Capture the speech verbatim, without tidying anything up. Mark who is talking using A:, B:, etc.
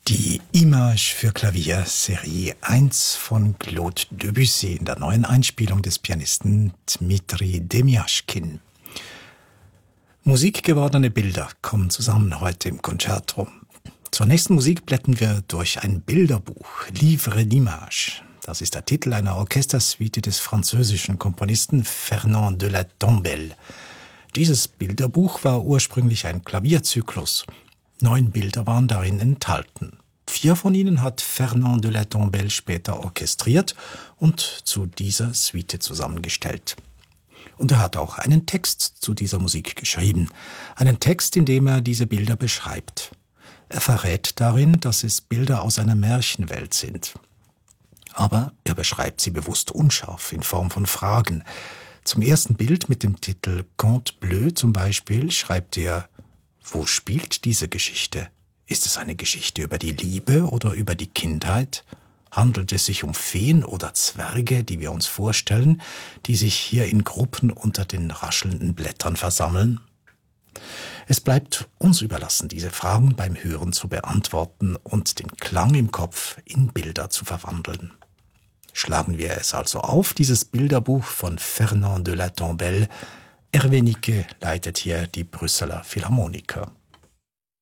A: Die Image für Klavier Serie eins von Claude Debussy in der neuen Einspielung des Pianisten Dmitri Demjaschkin. Musikgewordene Bilder kommen zusammen heute im Concerto. Zur nächsten Musik blättern wir durch ein Bilderbuch, Livre d'Images. Das ist der Titel einer Orchestersuite des französischen Komponisten Fernand de la Tombelle. Dieses Bilderbuch war ursprünglich ein Klavierzyklus. Neun Bilder waren darin enthalten. Vier von ihnen hat Fernand de la Tombelle später orchestriert und zu dieser Suite zusammengestellt. Und er hat auch einen Text zu dieser Musik geschrieben. Einen Text, in dem er diese Bilder beschreibt. Er verrät darin, dass es Bilder aus einer Märchenwelt sind. Aber er beschreibt sie bewusst unscharf in Form von Fragen. Zum ersten Bild mit dem Titel Conte Bleu zum Beispiel schreibt er: Wo spielt diese Geschichte? Ist es eine Geschichte über die Liebe oder über die Kindheit? Handelt es sich um Feen oder Zwerge, die wir uns vorstellen, die sich hier in Gruppen unter den raschelnden Blättern versammeln? Es bleibt uns überlassen, diese Fragen beim Hören zu beantworten und den Klang im Kopf in Bilder zu verwandeln. Schlagen wir es also auf, dieses Bilderbuch von Fernand de la Tombelle. Hervé Niquet leitet hier die Brüsseler Philharmoniker.